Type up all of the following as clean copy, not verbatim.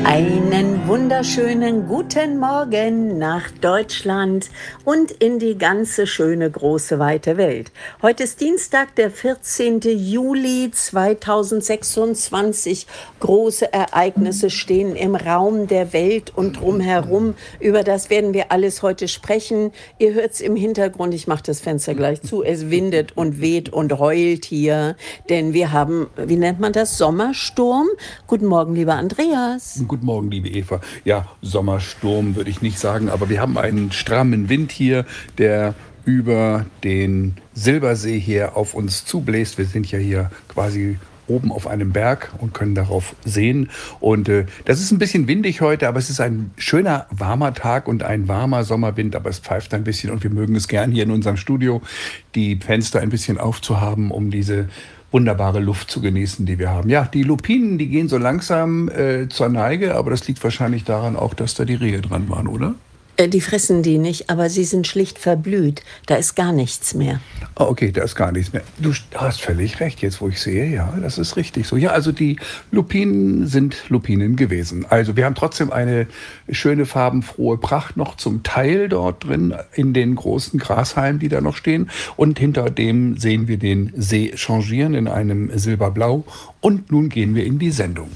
Einen wunderschönen guten Morgen nach Deutschland und in die ganze schöne, große, weite Welt. Heute ist Dienstag, der 14. Juli 2026. Große Ereignisse stehen im Raum der Welt und drumherum. Über das werden wir alles heute sprechen. Ihr hört es im Hintergrund, ich mache das Fenster gleich zu. Es windet und weht und heult hier, denn wir haben, wie nennt man das, Sommersturm. Guten Morgen, lieber Andreas. Guten Morgen, liebe Eva. Ja, Sommersturm würde ich nicht sagen, aber wir haben einen strammen Wind hier, der über den Silbersee hier auf uns zubläst. Wir sind ja hier quasi oben auf einem Berg und können darauf sehen. Und das ist ein bisschen windig heute, aber es ist ein schöner, warmer Tag und ein warmer Sommerwind, aber es pfeift ein bisschen und wir mögen es gern hier in unserem Studio, die Fenster ein bisschen aufzuhaben, um diese wunderbare Luft zu genießen, die wir haben. Ja, die Lupinen, die gehen so langsam zur Neige, aber das liegt wahrscheinlich daran auch, dass da die Rehe dran waren, oder? Die fressen die nicht, aber sie sind schlicht verblüht. Da ist gar nichts mehr. Ah, okay, da ist gar nichts mehr. Du hast völlig recht, jetzt wo ich sehe, ja, das ist richtig so. Ja, also die Lupinen sind Lupinen gewesen. Also wir haben trotzdem eine schöne farbenfrohe Pracht noch zum Teil dort drin in den großen Grashalmen, die da noch stehen. Und hinter dem sehen wir den See changieren in einem Silberblau. Und nun gehen wir in die Sendung.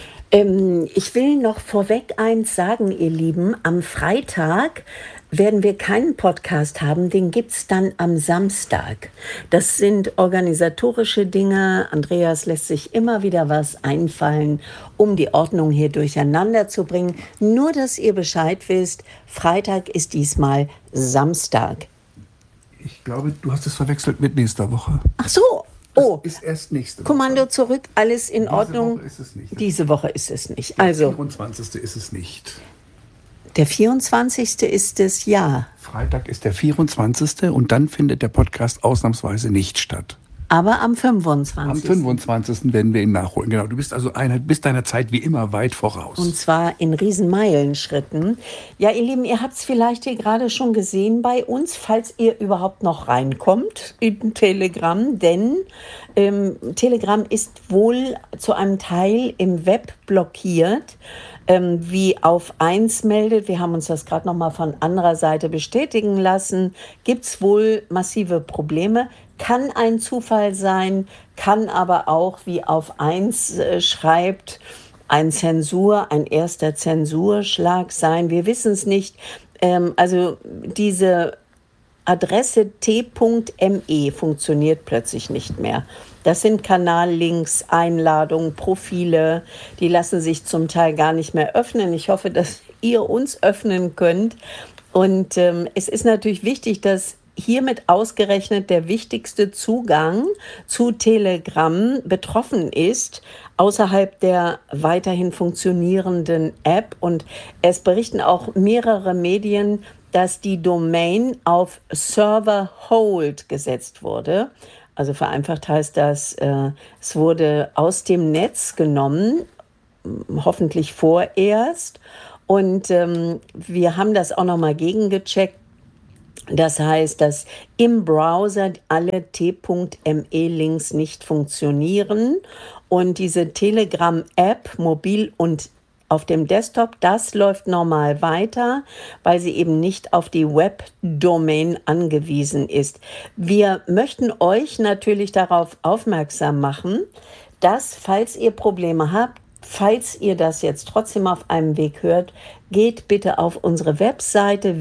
Ich will noch vorweg eins sagen, ihr Lieben. Am Freitag werden wir keinen Podcast haben, den gibt's dann am Samstag. Das sind organisatorische Dinge. Andreas lässt sich immer wieder was einfallen, um die Ordnung hier durcheinander zu bringen. Nur, dass ihr Bescheid wisst, Freitag ist diesmal Samstag. Ich glaube, du hast es verwechselt mit nächster Woche. Ach so. Oh, ist erst nächste Woche. Kommando zurück, alles in Ordnung. Woche ist es nicht. Diese Woche ist es nicht. Der 24. ist es nicht. Der 24. ist es, ja. Freitag ist der 24. und dann findet der Podcast ausnahmsweise nicht statt. Aber am 25. Am 25. werden wir ihn nachholen. Genau, du bist also bist deiner Zeit wie immer weit voraus. Und zwar in Riesenmeilenschritten. Ja, ihr Lieben, ihr habt es vielleicht hier gerade schon gesehen bei uns, falls ihr überhaupt noch reinkommt in Telegram. Denn Telegram ist wohl zu einem Teil im Web blockiert. Wie auf 1 meldet, wir haben uns das gerade noch mal von anderer Seite bestätigen lassen, gibt es wohl massive Probleme. Kann ein Zufall sein, kann aber auch, wie auf 1 schreibt, ein erster Zensurschlag sein. Wir wissen es nicht. Also diese Adresse t.me funktioniert plötzlich nicht mehr. Das sind Kanallinks, Einladungen, Profile, die lassen sich zum Teil gar nicht mehr öffnen. Ich hoffe, dass ihr uns öffnen könnt. Und es ist natürlich wichtig, dass hiermit ausgerechnet der wichtigste Zugang zu Telegram betroffen ist, außerhalb der weiterhin funktionierenden App. Und es berichten auch mehrere Medien, dass die Domain auf Server Hold gesetzt wurde. Also vereinfacht heißt das, es wurde aus dem Netz genommen, hoffentlich vorerst. Und wir haben das auch nochmal gegengecheckt. Das heißt, dass im Browser alle t.me-Links nicht funktionieren und diese Telegram-App, mobil und auf dem Desktop, das läuft normal weiter, weil sie eben nicht auf die Webdomain angewiesen ist. Wir möchten euch natürlich darauf aufmerksam machen, dass, falls ihr Probleme habt, falls ihr das jetzt trotzdem auf einem Weg hört, geht bitte auf unsere Webseite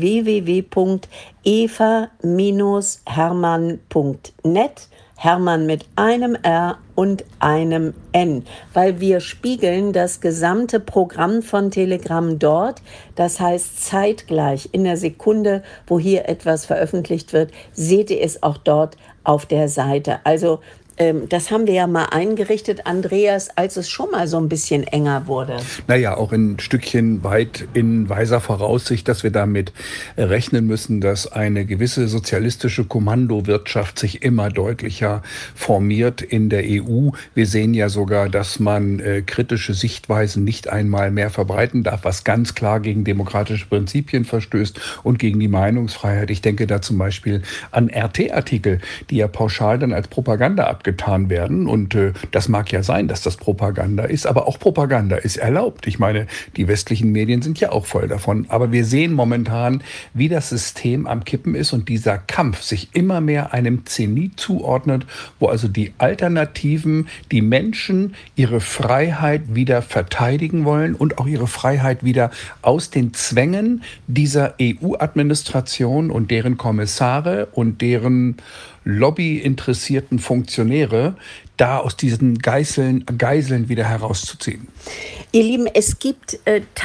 www.eva-hermann.net. Hermann mit einem R und einem N, weil wir spiegeln das gesamte Programm von Telegram dort. Das heißt, zeitgleich in der Sekunde, wo hier etwas veröffentlicht wird, seht ihr es auch dort auf der Seite. Also das haben wir ja mal eingerichtet, Andreas, als es schon mal so ein bisschen enger wurde. Naja, auch ein Stückchen weit in weiser Voraussicht, dass wir damit rechnen müssen, dass eine gewisse sozialistische Kommandowirtschaft sich immer deutlicher formiert in der EU. Wir sehen ja sogar, dass man kritische Sichtweisen nicht einmal mehr verbreiten darf, was ganz klar gegen demokratische Prinzipien verstößt und gegen die Meinungsfreiheit. Ich denke da zum Beispiel an RT-Artikel, die ja pauschal dann als Propaganda abgegeben abgetan werden. Und das mag ja sein, dass das Propaganda ist, aber auch Propaganda ist erlaubt. Ich meine, die westlichen Medien sind ja auch voll davon. Aber wir sehen momentan, wie das System am Kippen ist und dieser Kampf sich immer mehr einem Zenit zuordnet, wo also die Alternativen, die Menschen ihre Freiheit wieder verteidigen wollen und auch ihre Freiheit wieder aus den Zwängen dieser EU-Administration und deren Kommissare und deren lobbyinteressierten Funktionäre da aus diesen Geiseln wieder herauszuziehen. Ihr Lieben, es gibt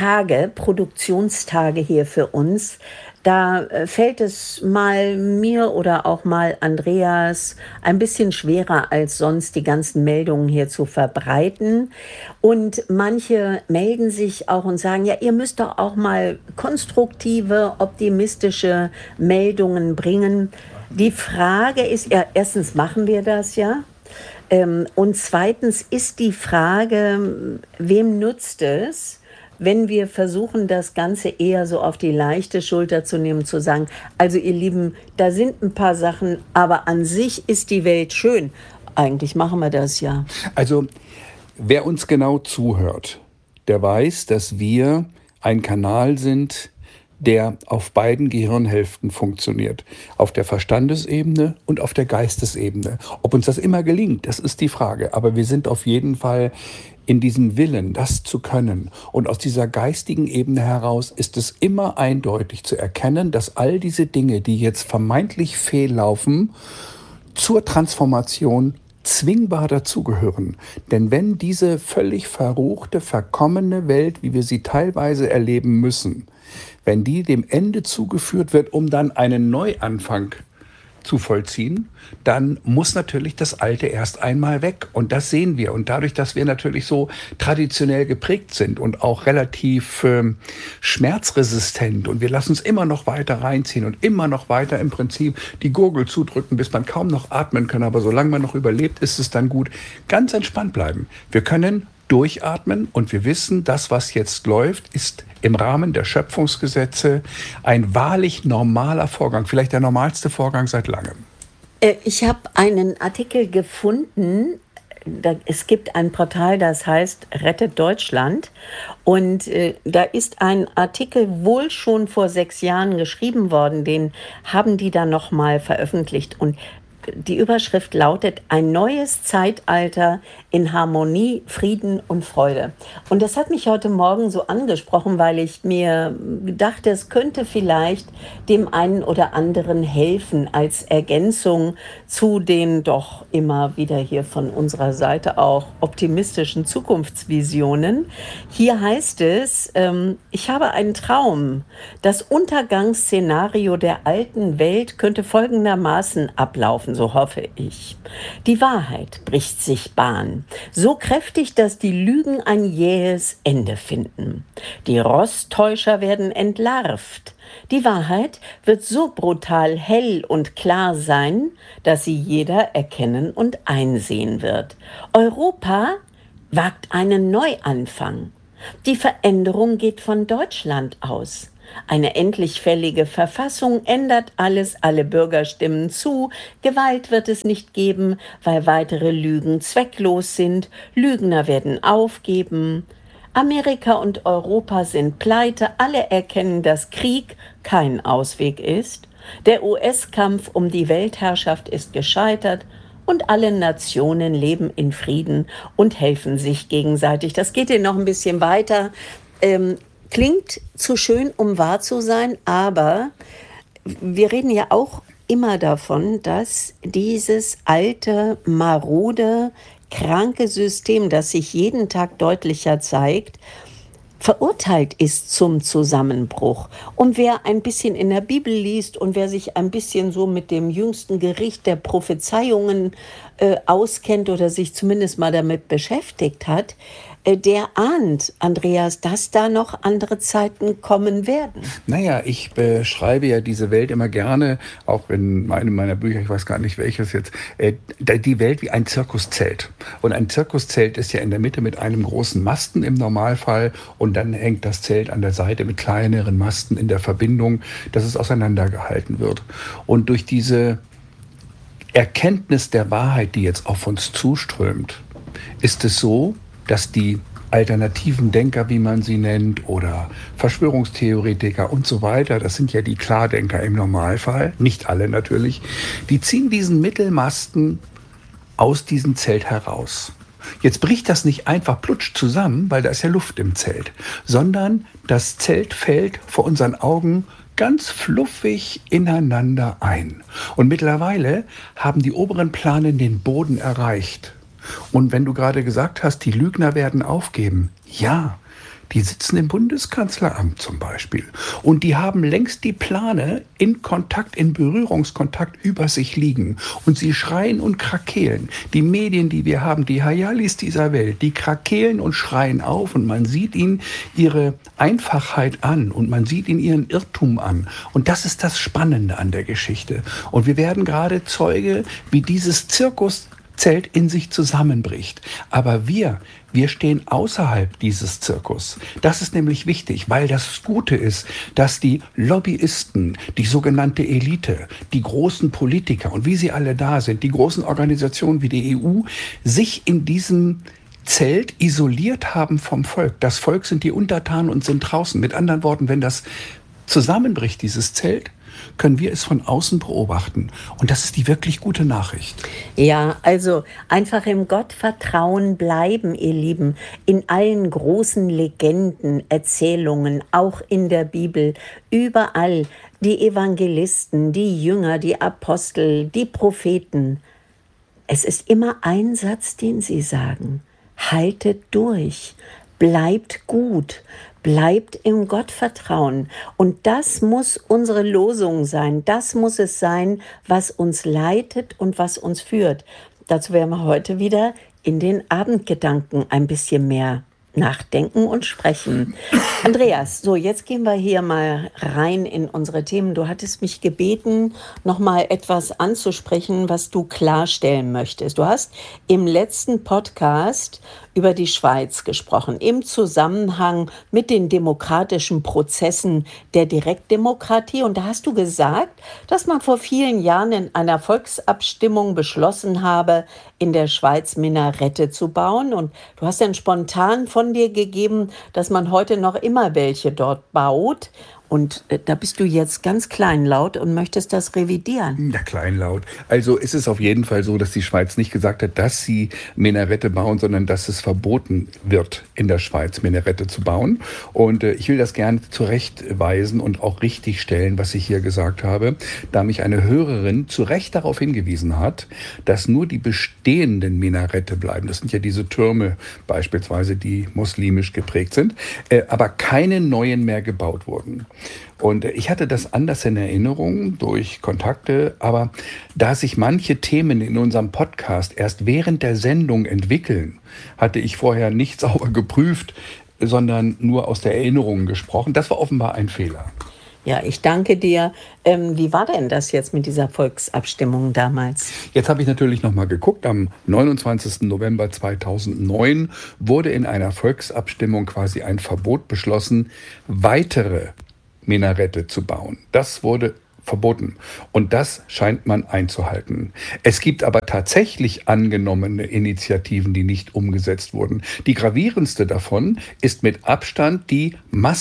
Produktionstage hier für uns. Da fällt es mal mir oder auch mal Andreas ein bisschen schwerer als sonst, die ganzen Meldungen hier zu verbreiten. Und manche melden sich auch und sagen, ja, ihr müsst doch auch mal konstruktive, optimistische Meldungen bringen. Die Frage ist, ja, erstens machen wir das ja. Und zweitens ist die Frage, wem nutzt es, wenn wir versuchen, das Ganze eher so auf die leichte Schulter zu nehmen, zu sagen, also ihr Lieben, da sind ein paar Sachen, aber an sich ist die Welt schön. Eigentlich machen wir das ja. Also wer uns genau zuhört, der weiß, dass wir ein Kanal sind, der auf beiden Gehirnhälften funktioniert. Auf der Verstandesebene und auf der Geistesebene. Ob uns das immer gelingt, das ist die Frage. Aber wir sind auf jeden Fall in diesem Willen, das zu können. Und aus dieser geistigen Ebene heraus ist es immer eindeutig zu erkennen, dass all diese Dinge, die jetzt vermeintlich fehllaufen, zur Transformation zwingbar dazugehören. Denn wenn diese völlig verruchte, verkommene Welt, wie wir sie teilweise erleben müssen, wenn die dem Ende zugeführt wird, um dann einen Neuanfang zu vollziehen, dann muss natürlich das Alte erst einmal weg. Und das sehen wir. Und dadurch, dass wir natürlich so traditionell geprägt sind und auch relativ schmerzresistent und wir lassen uns immer noch weiter reinziehen und immer noch weiter im Prinzip die Gurgel zudrücken, bis man kaum noch atmen kann. Aber solange man noch überlebt, ist es dann gut. Ganz entspannt bleiben. Wir können durchatmen und wir wissen, das, was jetzt läuft, ist im Rahmen der Schöpfungsgesetze ein wahrlich normaler Vorgang, vielleicht der normalste Vorgang seit langem. Ich habe einen Artikel gefunden, es gibt ein Portal, das heißt Rettet Deutschland und da ist ein Artikel wohl schon vor 6 Jahren geschrieben worden, den haben die dann nochmal veröffentlicht und die Überschrift lautet: Ein neues Zeitalter in Harmonie, Frieden und Freude. Und das hat mich heute Morgen so angesprochen, weil ich mir dachte, es könnte vielleicht dem einen oder anderen helfen als Ergänzung zu den doch immer wieder hier von unserer Seite auch optimistischen Zukunftsvisionen. Hier heißt es, ich habe einen Traum. Das Untergangsszenario der alten Welt könnte folgendermaßen ablaufen. So hoffe ich. Die Wahrheit bricht sich Bahn, so kräftig, dass die Lügen ein jähes Ende finden. Die Rosttäuscher werden entlarvt. Die Wahrheit wird so brutal hell und klar sein, dass sie jeder erkennen und einsehen wird. Europa wagt einen Neuanfang. Die Veränderung geht von Deutschland aus. Eine endlich fällige Verfassung ändert alles, alle Bürger stimmen zu, Gewalt wird es nicht geben, weil weitere Lügen zwecklos sind, Lügner werden aufgeben. Amerika und Europa sind pleite, alle erkennen, dass Krieg kein Ausweg ist. Der US-Kampf um die Weltherrschaft ist gescheitert und alle Nationen leben in Frieden und helfen sich gegenseitig. Das geht hier noch ein bisschen weiter. Klingt zu schön, um wahr zu sein, aber wir reden ja auch immer davon, dass dieses alte, marode, kranke System, das sich jeden Tag deutlicher zeigt, verurteilt ist zum Zusammenbruch. Und wer ein bisschen in der Bibel liest und wer sich ein bisschen so mit dem jüngsten Gericht der Prophezeiungen auskennt oder sich zumindest mal damit beschäftigt hat, der ahnt, Andreas, dass da noch andere Zeiten kommen werden. Naja, ich beschreibe ja diese Welt immer gerne, auch in einem meiner Bücher, ich weiß gar nicht welches jetzt, die Welt wie ein Zirkuszelt. Und ein Zirkuszelt ist ja in der Mitte mit einem großen Masten im Normalfall und dann hängt das Zelt an der Seite mit kleineren Masten in der Verbindung, dass es auseinandergehalten wird. Und durch diese Erkenntnis der Wahrheit, die jetzt auf uns zuströmt, ist es so, dass die alternativen Denker, wie man sie nennt, oder Verschwörungstheoretiker und so weiter, das sind ja die Klardenker im Normalfall, nicht alle natürlich, die ziehen diesen Mittelmasten aus diesem Zelt heraus. Jetzt bricht das nicht einfach plutsch zusammen, weil da ist ja Luft im Zelt, sondern das Zelt fällt vor unseren Augen ganz fluffig ineinander ein. Und mittlerweile haben die oberen Planen den Boden erreicht. Und wenn du gerade gesagt hast, die Lügner werden aufgeben, ja, die sitzen im Bundeskanzleramt zum Beispiel. Und die haben längst die Plane in Berührungskontakt über sich liegen. Und sie schreien und krakeelen. Die Medien, die wir haben, die Hayalis dieser Welt, die krakeelen und schreien auf. Und man sieht ihnen ihre Einfachheit an. Und man sieht ihnen ihren Irrtum an. Und das ist das Spannende an der Geschichte. Und wir werden gerade Zeuge, wie dieses Zirkuszelt in sich zusammenbricht. Aber wir stehen außerhalb dieses Zirkus. Das ist nämlich wichtig, weil das Gute ist, dass die Lobbyisten, die sogenannte Elite, die großen Politiker und wie sie alle da sind, die großen Organisationen wie die EU, sich in diesem Zelt isoliert haben vom Volk. Das Volk sind die Untertanen und sind draußen. Mit anderen Worten, wenn das zusammenbricht, dieses Zelt, können wir es von außen beobachten. Und das ist die wirklich gute Nachricht. Ja, also einfach im Gottvertrauen bleiben, ihr Lieben, in allen großen Legenden, Erzählungen, auch in der Bibel, überall die Evangelisten, die Jünger, die Apostel, die Propheten. Es ist immer ein Satz, den sie sagen: Haltet durch, bleibt gut. Bleibt im Gottvertrauen. Und das muss unsere Losung sein. Das muss es sein, was uns leitet und was uns führt. Dazu werden wir heute wieder in den Abendgedanken ein bisschen mehr nachdenken und sprechen. Andreas, so jetzt gehen wir hier mal rein in unsere Themen. Du hattest mich gebeten, noch mal etwas anzusprechen, was du klarstellen möchtest. Du hast im letzten Podcast über die Schweiz gesprochen, im Zusammenhang mit den demokratischen Prozessen der Direktdemokratie. Und da hast du gesagt, dass man vor vielen Jahren in einer Volksabstimmung beschlossen habe, in der Schweiz Minarette zu bauen. Und du hast dann spontan von dir gegeben, dass man heute noch immer welche dort baut. Und da bist du jetzt ganz kleinlaut und möchtest das revidieren. Ja, kleinlaut. Also ist es auf jeden Fall so, dass die Schweiz nicht gesagt hat, dass sie Minarette bauen, sondern dass es verboten wird, in der Schweiz Minarette zu bauen. Und ich will das gerne zurechtweisen und auch richtigstellen, was ich hier gesagt habe, da mich eine Hörerin zu Recht darauf hingewiesen hat, dass nur die bestehenden Minarette bleiben. Das sind ja diese Türme beispielsweise, die muslimisch geprägt sind, aber keine neuen mehr gebaut wurden. Und ich hatte das anders in Erinnerung durch Kontakte, aber da sich manche Themen in unserem Podcast erst während der Sendung entwickeln, hatte ich vorher nicht sauber geprüft, sondern nur aus der Erinnerung gesprochen. Das war offenbar ein Fehler. Ja, ich danke dir. Wie war denn das jetzt mit dieser Volksabstimmung damals? Jetzt habe ich natürlich noch mal geguckt. Am 29. November 2009 wurde in einer Volksabstimmung quasi ein Verbot beschlossen, weitere Minarette zu bauen. Das wurde verboten. Und das scheint man einzuhalten. Es gibt aber tatsächlich angenommene Initiativen, die nicht umgesetzt wurden. Die gravierendste davon ist mit Abstand die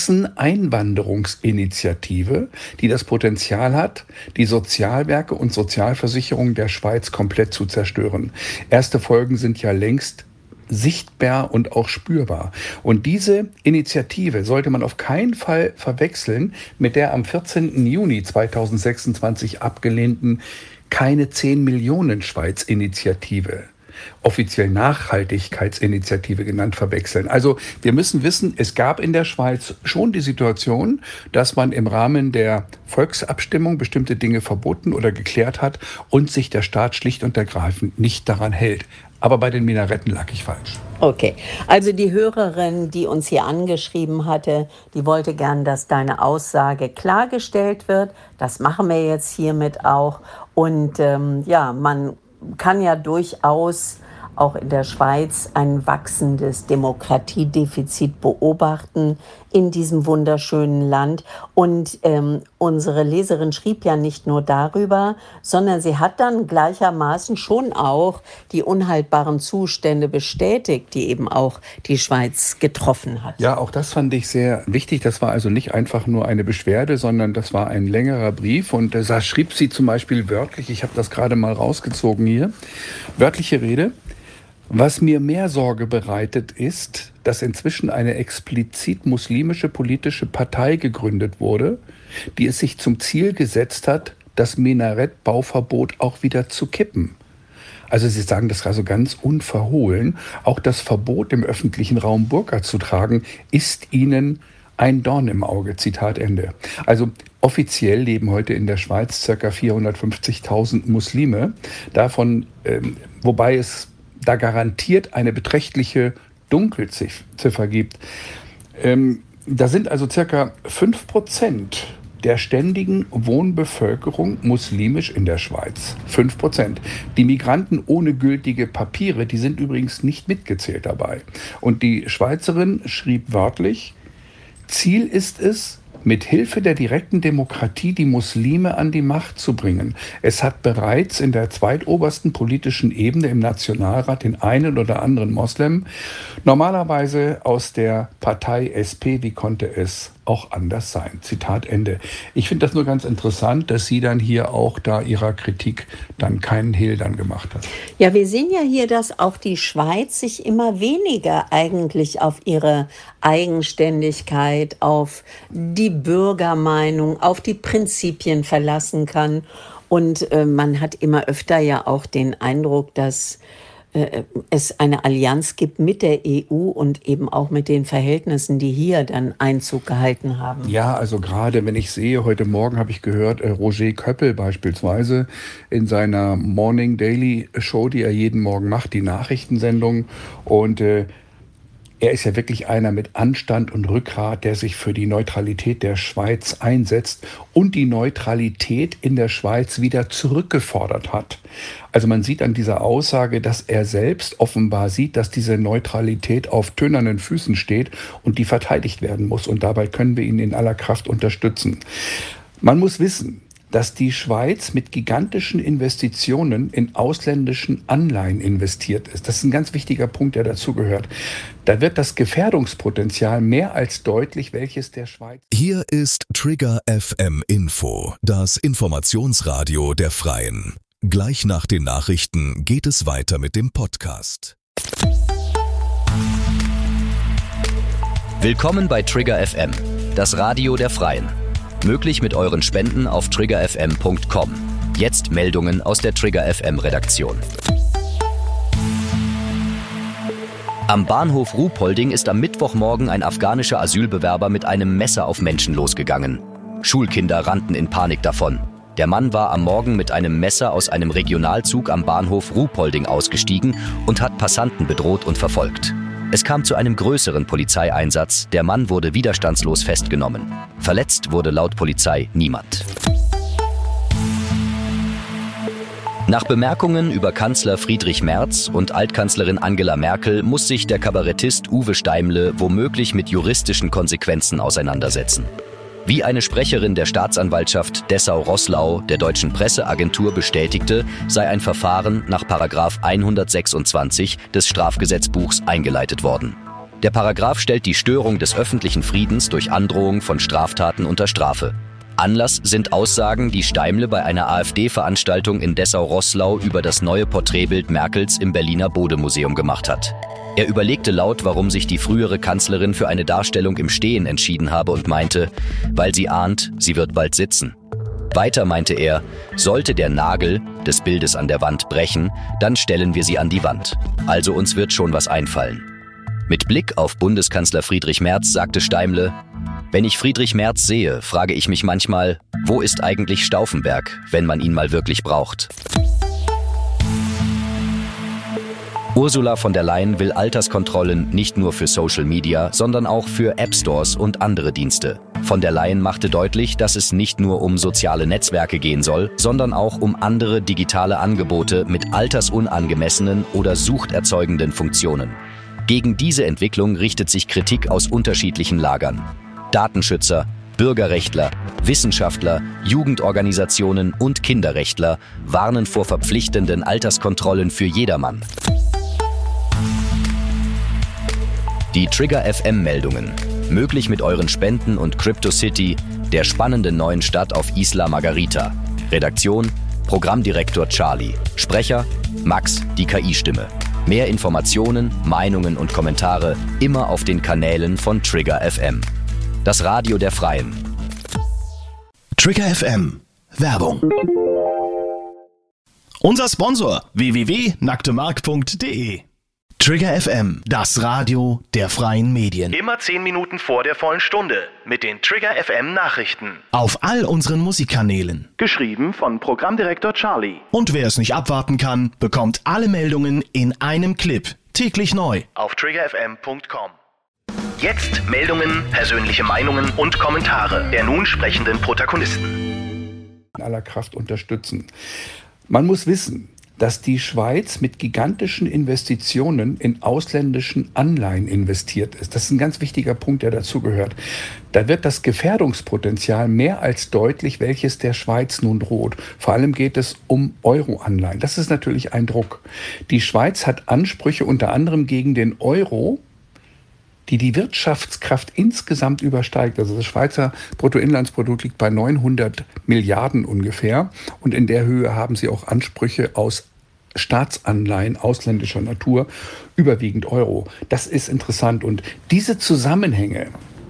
Masseneinwanderungsinitiative, die das Potenzial hat, die Sozialwerke und Sozialversicherungen der Schweiz komplett zu zerstören. Erste Folgen sind ja längst sichtbar und auch spürbar. Und diese Initiative sollte man auf keinen Fall verwechseln mit der am 14. Juni 2026 abgelehnten Keine 10 Millionen Schweiz-Initiative, offiziell Nachhaltigkeitsinitiative genannt, verwechseln. Also wir müssen wissen, es gab in der Schweiz schon die Situation, dass man im Rahmen der Volksabstimmung bestimmte Dinge verboten oder geklärt hat und sich der Staat schlicht und ergreifend nicht daran hält. Aber bei den Minaretten lag ich falsch. Okay, also die Hörerin, die uns hier angeschrieben hatte, die wollte gern, dass deine Aussage klargestellt wird. Das machen wir jetzt hiermit auch. Und ja, man kann ja durchaus auch in der Schweiz ein wachsendes Demokratiedefizit beobachten in diesem wunderschönen Land. Und unsere Leserin schrieb ja nicht nur darüber, sondern sie hat dann gleichermaßen schon auch die unhaltbaren Zustände bestätigt, die eben auch die Schweiz getroffen hat. Ja, auch das fand ich sehr wichtig. Das war also nicht einfach nur eine Beschwerde, sondern das war ein längerer Brief. Und da schrieb sie zum Beispiel wörtlich, ich habe das gerade mal rausgezogen hier, wörtliche Rede: Was mir mehr Sorge bereitet ist, dass inzwischen eine explizit muslimische politische Partei gegründet wurde, die es sich zum Ziel gesetzt hat, das Minarettbauverbot auch wieder zu kippen. Also Sie sagen das also ganz unverhohlen. Auch das Verbot, im öffentlichen Raum Burka zu tragen, ist Ihnen ein Dorn im Auge. Zitat Ende. Also offiziell leben heute in der Schweiz ca. 450.000 Muslime. Davon, wobei es da garantiert eine beträchtliche Dunkelziffer gibt. Da sind also ca. 5% der ständigen Wohnbevölkerung muslimisch in der Schweiz. 5%. Die Migranten ohne gültige Papiere, die sind übrigens nicht mitgezählt dabei. Und die Schweizerin schrieb wörtlich: Ziel ist es, mit Hilfe der direkten Demokratie die Muslime an die Macht zu bringen. Es hat bereits in der zweitobersten politischen Ebene im Nationalrat den einen oder anderen Moslem, normalerweise aus der Partei SP, wie konnte es auch anders sein. Zitat Ende. Ich finde das nur ganz interessant, dass sie dann hier auch da ihrer Kritik dann keinen Hehl dann gemacht hat. Ja, wir sehen ja hier, dass auch die Schweiz sich immer weniger eigentlich auf ihre Eigenständigkeit, auf die Bürgermeinung, auf die Prinzipien verlassen kann. Und man hat immer öfter ja auch den Eindruck, dass es eine Allianz gibt mit der EU und eben auch mit den Verhältnissen, die hier dann Einzug gehalten haben. Ja, also gerade wenn ich sehe, heute Morgen habe ich gehört, Roger Köppel beispielsweise in seiner Morning Daily Show, die er jeden Morgen macht, die Nachrichtensendung, und er ist ja wirklich einer mit Anstand und Rückgrat, der sich für die Neutralität der Schweiz einsetzt und die Neutralität in der Schweiz wieder zurückgefordert hat. Also man sieht an dieser Aussage, dass er selbst offenbar sieht, dass diese Neutralität auf tönernen Füßen steht und die verteidigt werden muss. Und dabei können wir ihn in aller Kraft unterstützen. Man muss wissen, dass die Schweiz mit gigantischen Investitionen in ausländischen Anleihen investiert ist. Das ist ein ganz wichtiger Punkt, der dazugehört. Da wird das Gefährdungspotenzial mehr als deutlich, welches der Schweiz... Hier ist Trigger FM Info, das Informationsradio der Freien. Gleich nach den Nachrichten geht es weiter mit dem Podcast. Willkommen bei Trigger FM, das Radio der Freien. Möglich mit euren Spenden auf triggerfm.com. Jetzt Meldungen aus der Trigger FM Redaktion. Am Bahnhof Ruhpolding ist am Mittwochmorgen ein afghanischer Asylbewerber mit einem Messer auf Menschen losgegangen. Schulkinder rannten in Panik davon. Der Mann war am Morgen mit einem Messer aus einem Regionalzug am Bahnhof Ruhpolding ausgestiegen und hat Passanten bedroht und verfolgt. Es kam zu einem größeren Polizeieinsatz. Der Mann wurde widerstandslos festgenommen. Verletzt wurde laut Polizei niemand. Nach Bemerkungen über Kanzler Friedrich Merz und Altkanzlerin Angela Merkel muss sich der Kabarettist Uwe Steimle womöglich mit juristischen Konsequenzen auseinandersetzen. Wie eine Sprecherin der Staatsanwaltschaft Dessau-Roßlau der Deutschen Presseagentur bestätigte, sei ein Verfahren nach § 126 des Strafgesetzbuchs eingeleitet worden. Der Paragraph stellt die Störung des öffentlichen Friedens durch Androhung von Straftaten unter Strafe. Anlass sind Aussagen, die Steimle bei einer AfD-Veranstaltung in Dessau-Roßlau über das neue Porträtbild Merkels im Berliner Bode-Museum gemacht hat. Er überlegte laut, warum sich die frühere Kanzlerin für eine Darstellung im Stehen entschieden habe und meinte, weil sie ahnt, sie wird bald sitzen. Weiter meinte er, sollte der Nagel des Bildes an der Wand brechen, dann stellen wir sie an die Wand. Also uns wird schon was einfallen. Mit Blick auf Bundeskanzler Friedrich Merz sagte Steimle, wenn ich Friedrich Merz sehe, frage ich mich manchmal, wo ist eigentlich Stauffenberg, wenn man ihn mal wirklich braucht? Ursula von der Leyen will Alterskontrollen nicht nur für Social Media, sondern auch für App-Stores und andere Dienste. Von der Leyen machte deutlich, dass es nicht nur um soziale Netzwerke gehen soll, sondern auch um andere digitale Angebote mit altersunangemessenen oder suchterzeugenden Funktionen. Gegen diese Entwicklung richtet sich Kritik aus unterschiedlichen Lagern. Datenschützer, Bürgerrechtler, Wissenschaftler, Jugendorganisationen und Kinderrechtler warnen vor verpflichtenden Alterskontrollen für jedermann. Die Trigger FM-Meldungen. Möglich mit euren Spenden und CryptoCity, der spannenden neuen Stadt auf Isla Margarita. Redaktion: Programmdirektor Charlie. Sprecher: Max, die KI-Stimme. Mehr Informationen, Meinungen und Kommentare immer auf den Kanälen von Trigger FM. Das Radio der Freien. Trigger FM. Werbung. Unser Sponsor www.nacktemark.de. Trigger FM, das Radio der freien Medien. Immer 10 Minuten vor der vollen Stunde mit den Trigger FM Nachrichten. Auf all unseren Musikkanälen. Geschrieben von Programmdirektor Charlie. Und wer es nicht abwarten kann, bekommt alle Meldungen in einem Clip. Täglich neu. Auf triggerfm.com. Jetzt Meldungen, persönliche Meinungen und Kommentare der nun sprechenden Protagonisten. In aller Kraft unterstützen. Man muss wissen, dass die Schweiz mit gigantischen Investitionen in ausländischen Anleihen investiert ist. Das ist ein ganz wichtiger Punkt, der dazugehört. Da wird das Gefährdungspotenzial mehr als deutlich, welches der Schweiz nun droht. Vor allem geht es um Euro-Anleihen. Das ist natürlich ein Druck. Die Schweiz hat Ansprüche unter anderem gegen den Euro, die Wirtschaftskraft insgesamt übersteigt. Also das Schweizer Bruttoinlandsprodukt liegt bei 900 Milliarden ungefähr. Und in der Höhe haben sie auch Ansprüche aus Staatsanleihen ausländischer Natur, überwiegend Euro. Das ist interessant. Und diese Zusammenhänge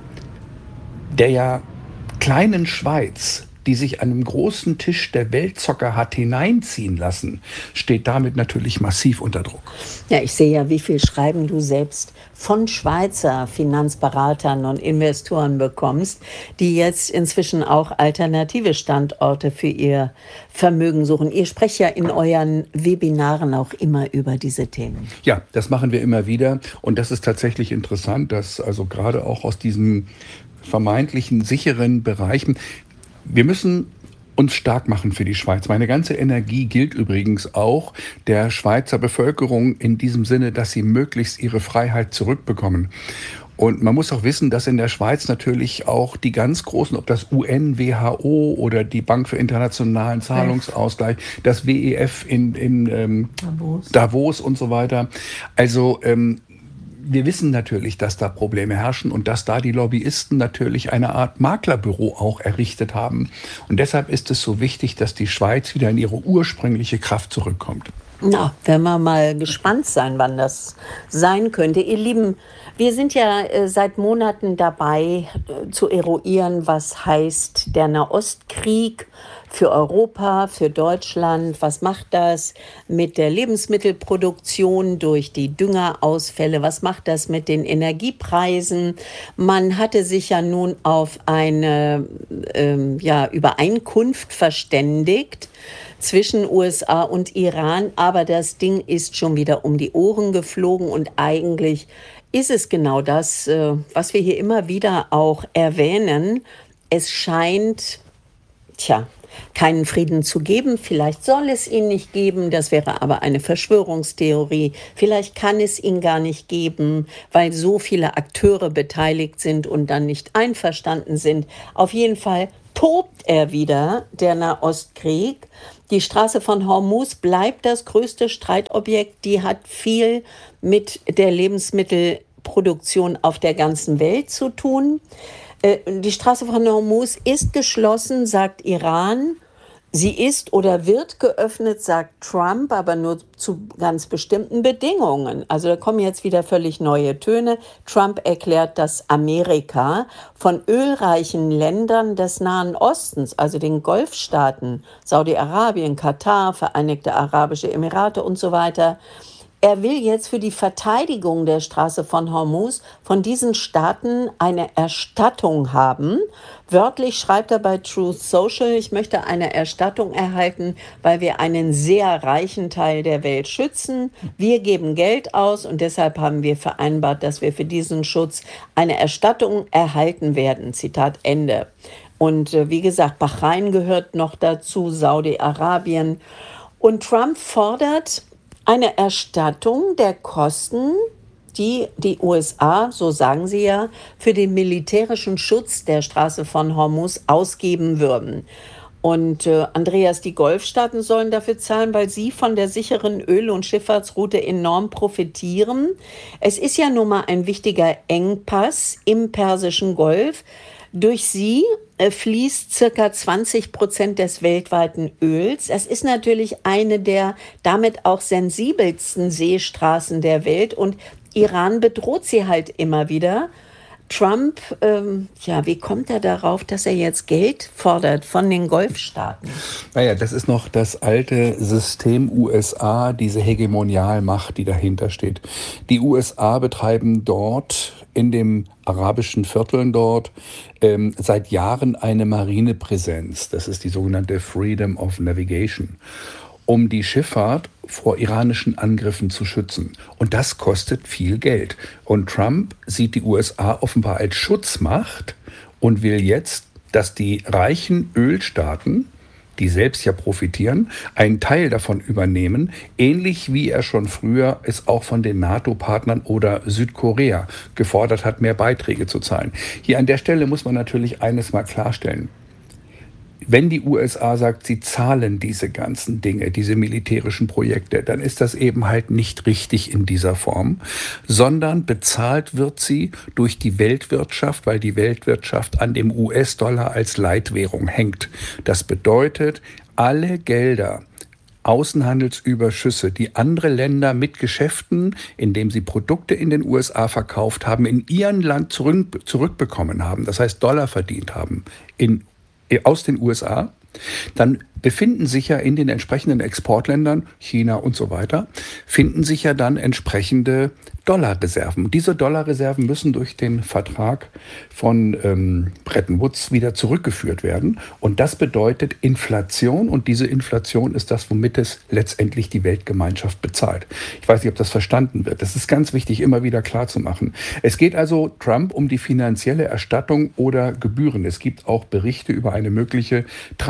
der ja kleinen Schweiz, die sich an einem großen Tisch der Weltzocker hat hineinziehen lassen, steht damit natürlich massiv unter Druck. Ja, ich sehe ja, wie viel Schreiben du selbst von Schweizer Finanzberatern und Investoren bekommst, die jetzt inzwischen auch alternative Standorte für ihr Vermögen suchen. Ihr sprecht ja in euren Webinaren auch immer über diese Themen. Ja, das machen wir immer wieder. Und das ist tatsächlich interessant, dass also gerade auch aus diesen vermeintlichen sicheren Bereichen, wir müssen uns stark machen für die Schweiz. Meine ganze Energie gilt übrigens auch der Schweizer Bevölkerung in diesem Sinne, dass sie möglichst ihre Freiheit zurückbekommen. Und man muss auch wissen, dass in der Schweiz natürlich auch die ganz großen, ob das UN, WHO oder die Bank für internationalen Zahlungsausgleich, das WEF in Davos und so weiter. Also wir wissen natürlich, dass da Probleme herrschen und dass da die Lobbyisten natürlich eine Art Maklerbüro auch errichtet haben. Und deshalb ist es so wichtig, dass die Schweiz wieder in ihre ursprüngliche Kraft zurückkommt. Na, werden wir mal gespannt sein, wann das sein könnte. Ihr Lieben, wir sind ja seit Monaten dabei zu eruieren, was heißt der Nahostkrieg für Europa, für Deutschland. Was macht das mit der Lebensmittelproduktion durch die Düngerausfälle? Was macht das mit den Energiepreisen? Man hatte sich ja nun auf eine Übereinkunft verständigt zwischen USA und Iran, aber das Ding ist schon wieder um die Ohren geflogen und eigentlich ist es genau das, was wir hier immer wieder auch erwähnen. Es scheint, keinen Frieden zu geben. Vielleicht soll es ihn nicht geben, das wäre aber eine Verschwörungstheorie. Vielleicht kann es ihn gar nicht geben, weil so viele Akteure beteiligt sind und dann nicht einverstanden sind. Auf jeden Fall tobt er wieder, der Nahostkrieg. Die Straße von Hormuz bleibt das größte Streitobjekt. Die hat viel mit der Lebensmittelproduktion auf der ganzen Welt zu tun. Die Straße von Hormuz ist geschlossen, sagt Iran. Sie ist oder wird geöffnet, sagt Trump, aber nur zu ganz bestimmten Bedingungen. Also da kommen jetzt wieder völlig neue Töne. Trump erklärt, dass Amerika von ölreichen Ländern des Nahen Ostens, also den Golfstaaten, Saudi-Arabien, Katar, Vereinigte Arabische Emirate und so weiter, er will jetzt für die Verteidigung der Straße von Hormuz von diesen Staaten eine Erstattung haben. Wörtlich schreibt er bei Truth Social, ich möchte eine Erstattung erhalten, weil wir einen sehr reichen Teil der Welt schützen. Wir geben Geld aus und deshalb haben wir vereinbart, dass wir für diesen Schutz eine Erstattung erhalten werden. Zitat Ende. Und wie gesagt, Bahrain gehört noch dazu, Saudi-Arabien. Und Trump fordert eine Erstattung der Kosten, die die USA, so sagen sie ja, für den militärischen Schutz der Straße von Hormuz ausgeben würden. Und Andreas, die Golfstaaten sollen dafür zahlen, weil sie von der sicheren Öl- und Schifffahrtsroute enorm profitieren. Es ist ja nun mal ein wichtiger Engpass im Persischen Golf. Durch sie fließt circa 20% des weltweiten Öls. Es ist natürlich eine der damit auch sensibelsten Seestraßen der Welt und Iran bedroht sie halt immer wieder. Trump, wie kommt er darauf, dass er jetzt Geld fordert von den Golfstaaten? Naja, das ist noch das alte System USA, diese Hegemonialmacht, die dahinter steht. Die USA betreiben dort in dem arabischen Vierteln dort seit Jahren eine Marinepräsenz. Das ist die sogenannte Freedom of Navigation, um die Schifffahrt vor iranischen Angriffen zu schützen. Und das kostet viel Geld. Und Trump sieht die USA offenbar als Schutzmacht und will jetzt, dass die reichen Ölstaaten, die selbst ja profitieren, einen Teil davon übernehmen, ähnlich wie er schon früher es auch von den NATO-Partnern oder Südkorea gefordert hat, mehr Beiträge zu zahlen. Hier an der Stelle muss man natürlich eines mal klarstellen. Wenn die USA sagt, sie zahlen diese ganzen Dinge, diese militärischen Projekte, dann ist das eben halt nicht richtig in dieser Form, sondern bezahlt wird sie durch die Weltwirtschaft, weil die Weltwirtschaft an dem US-Dollar als Leitwährung hängt. Das bedeutet, alle Gelder, Außenhandelsüberschüsse, die andere Länder mit Geschäften, indem sie Produkte in den USA verkauft haben, in ihrem Land zurückbekommen haben, das heißt Dollar verdient haben, aus den USA, dann befinden sich ja in den entsprechenden Exportländern, China und so weiter, finden sich ja dann entsprechende Dollarreserven. Diese Dollarreserven müssen durch den Vertrag von Bretton Woods wieder zurückgeführt werden. Und das bedeutet Inflation. Und diese Inflation ist das, womit es letztendlich die Weltgemeinschaft bezahlt. Ich weiß nicht, ob das verstanden wird. Das ist ganz wichtig, immer wieder klar zu machen. Es geht also Trump um die finanzielle Erstattung oder Gebühren. Es gibt auch Berichte über eine mögliche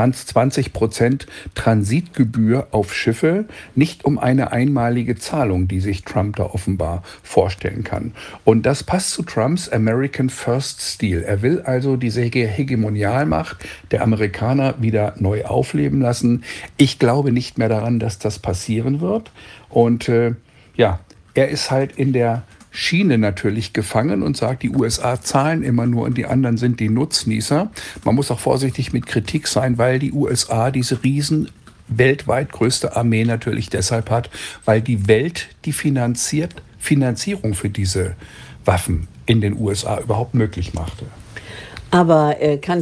20% Transitgebühr auf Schiffe, nicht um eine einmalige Zahlung, die sich Trump da offenbar vorstellen kann. Und das passt zu Trumps American First Stil. Er will also diese Hegemonialmacht der Amerikaner wieder neu aufleben lassen. Ich glaube nicht mehr daran, dass das passieren wird. Und er ist halt in der Schiene natürlich gefangen und sagt, die USA zahlen immer nur und die anderen sind die Nutznießer. Man muss auch vorsichtig mit Kritik sein, weil die USA diese riesen weltweit größte Armee natürlich deshalb hat, weil die Welt die Finanzierung für diese Waffen in den USA überhaupt möglich machte. Aber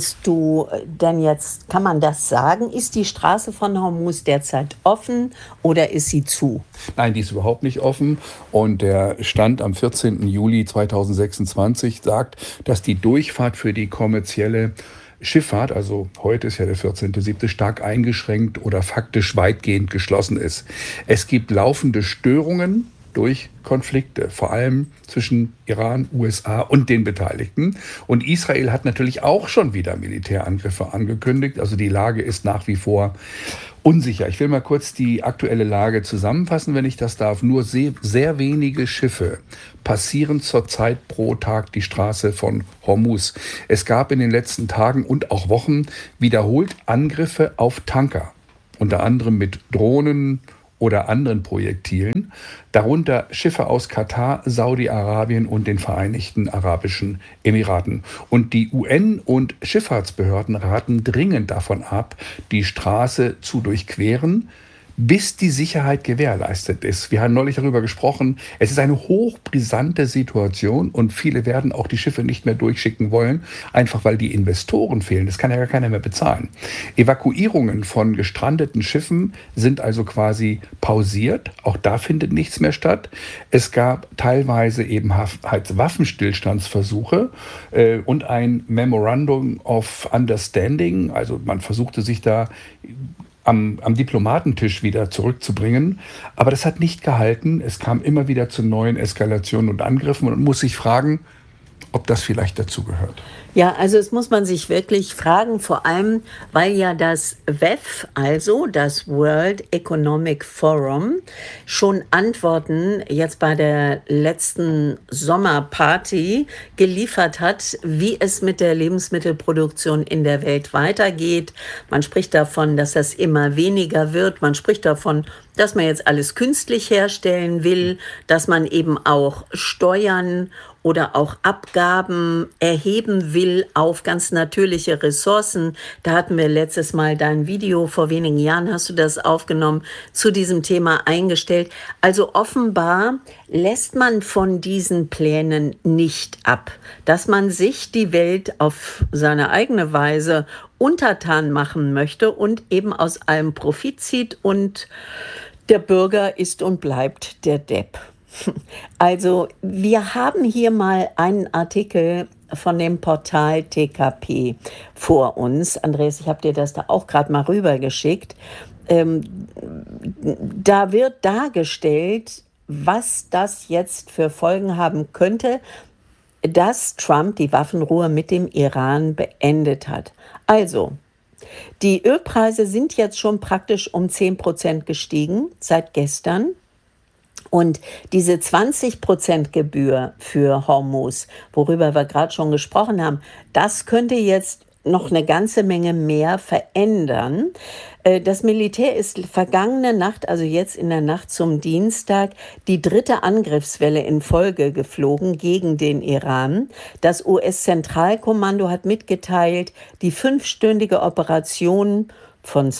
kann man das sagen? Ist die Straße von Hormuz derzeit offen oder ist sie zu? Nein, die ist überhaupt nicht offen. Und der Stand am 14. Juli 2026 sagt, dass die Durchfahrt für die kommerzielle Schifffahrt, also heute ist ja der 14.07., stark eingeschränkt oder faktisch weitgehend geschlossen ist. Es gibt laufende Störungen durch Konflikte, vor allem zwischen Iran, USA und den Beteiligten. Und Israel hat natürlich auch schon wieder Militärangriffe angekündigt. Also die Lage ist nach wie vor unsicher. Ich will mal kurz die aktuelle Lage zusammenfassen, wenn ich das darf. Nur sehr wenige Schiffe passieren zurzeit pro Tag die Straße von Hormuz. Es gab in den letzten Tagen und auch Wochen wiederholt Angriffe auf Tanker, unter anderem mit Drohnen oder anderen Projektilen, darunter Schiffe aus Katar, Saudi-Arabien und den Vereinigten Arabischen Emiraten. Und die UN- und Schifffahrtsbehörden raten dringend davon ab, die Straße zu durchqueren, bis die Sicherheit gewährleistet ist. Wir haben neulich darüber gesprochen, es ist eine hochbrisante Situation und viele werden auch die Schiffe nicht mehr durchschicken wollen, einfach weil die Investoren fehlen. Das kann ja gar keiner mehr bezahlen. Evakuierungen von gestrandeten Schiffen sind also quasi pausiert. Auch da findet nichts mehr statt. Es gab teilweise eben Waffenstillstandsversuche und ein Memorandum of Understanding. Also man versuchte sich da am Diplomatentisch wieder zurückzubringen. Aber das hat nicht gehalten. Es kam immer wieder zu neuen Eskalationen und Angriffen. Und man muss sich fragen, ob das vielleicht dazugehört. Ja, also es muss man sich wirklich fragen, vor allem, weil ja das WEF, also das World Economic Forum, schon Antworten jetzt bei der letzten Sommerparty geliefert hat, wie es mit der Lebensmittelproduktion in der Welt weitergeht. Man spricht davon, dass das immer weniger wird. Man spricht davon, dass man jetzt alles künstlich herstellen will, dass man eben auch Steuern oder auch Abgaben erheben will auf ganz natürliche Ressourcen. Da hatten wir letztes Mal dein Video, vor wenigen Jahren hast du das aufgenommen, zu diesem Thema eingestellt. Also offenbar lässt man von diesen Plänen nicht ab, dass man sich die Welt auf seine eigene Weise untertan machen möchte und eben aus allem Profit zieht und der Bürger ist und bleibt der Depp. Also wir haben hier mal einen Artikel von dem Portal TKP vor uns. Andreas, ich habe dir das da auch gerade mal rübergeschickt. Da wird dargestellt, was das jetzt für Folgen haben könnte, dass Trump die Waffenruhe mit dem Iran beendet hat. Also, die Ölpreise sind jetzt schon praktisch um 10% gestiegen seit gestern. Und diese 20% Gebühr für Hormuz, worüber wir gerade schon gesprochen haben, das könnte jetzt noch eine ganze Menge mehr verändern. Das Militär ist vergangene Nacht, also jetzt in der Nacht zum Dienstag, die 3. Angriffswelle in Folge geflogen gegen den Iran. Das US-Zentralkommando hat mitgeteilt, die 5-stündige Operation von